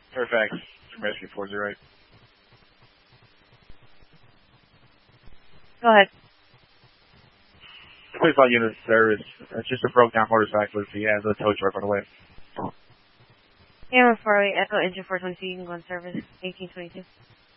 Fairfax, rescue 408. Go ahead. Please call unit service. It's just a broke down motorcyclist. He has a tow truck on the way. Camera 408, Echo Engine 422, you can go on service, 1822.